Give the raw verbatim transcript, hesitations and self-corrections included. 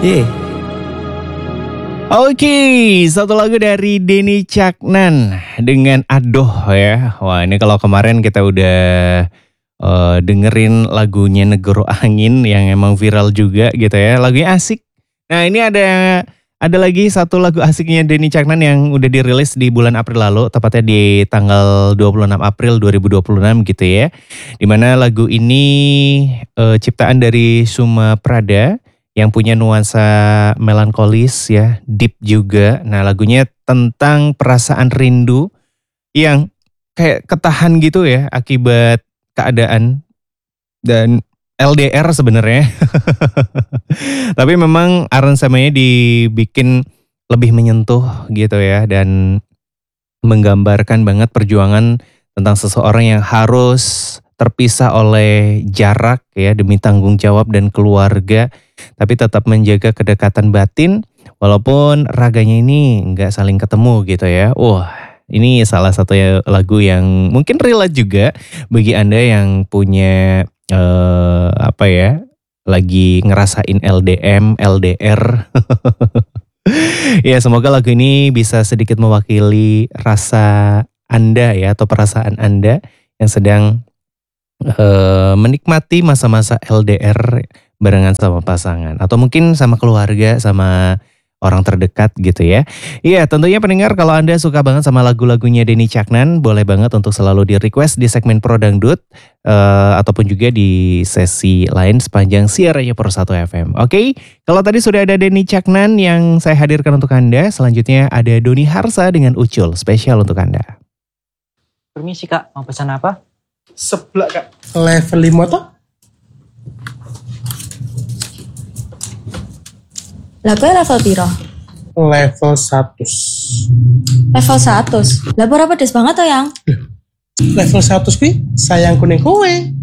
Yeah. Oke, satu lagu dari Denny Caknan dengan Adoh ya. Wah, ini kalau kemarin kita udah uh, dengerin lagunya Negoro Angin yang emang viral juga gitu ya. Lagunya asik. Nah, ini ada ada lagi satu lagu asiknya Denny Caknan yang udah dirilis di bulan April lalu, tepatnya di tanggal dua puluh enam April dua ribu dua puluh enam gitu ya. Dimana lagu ini uh, ciptaan dari Suma Prada yang punya nuansa melankolis ya, deep juga. Nah, lagunya tentang perasaan rindu yang kayak ketahan gitu ya akibat keadaan dan L D R sebenarnya. Tapi memang aransemennya dibikin lebih menyentuh gitu ya, dan menggambarkan banget perjuangan tentang seseorang yang harus terpisah oleh jarak ya demi tanggung jawab dan keluarga, tapi tetap menjaga kedekatan batin walaupun raganya ini nggak saling ketemu gitu ya. Wah, ini salah satu lagu yang mungkin relate juga bagi Anda yang punya eh, apa ya, lagi ngerasain L D M, L D R. Ya, semoga lagu ini bisa sedikit mewakili rasa Anda ya, atau perasaan Anda yang sedang Uh, menikmati masa-masa L D R barengan sama pasangan, atau mungkin sama keluarga, sama orang terdekat gitu ya. Iya, tentunya pendengar, kalau Anda suka banget sama lagu-lagunya Denny Caknan, boleh banget untuk selalu di request di segmen Pro Dangdut uh, ataupun juga di sesi lain sepanjang siarannya Pro satu F M. Oke, okay? Kalau tadi sudah ada Denny Caknan yang saya hadirkan untuk Anda, selanjutnya ada Doni Harsa dengan Ucul, spesial untuk Anda. Permisi Kak, mau pesan apa? Seblak Kak, level lima toh? Lah gue level piro? Level satu. Level satu. Lah berapa pedes banget toh yang? Level satu kuwi sayang kuning kowe.